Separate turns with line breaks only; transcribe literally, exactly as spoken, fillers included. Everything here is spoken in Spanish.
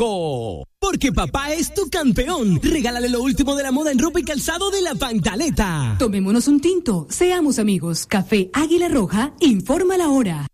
Banco. Porque papá es tu campeón. Regálale lo último de la moda en ropa y calzado de La Pantaleta.
Tomémonos un tinto, seamos amigos. Café Águila Roja, informa la hora.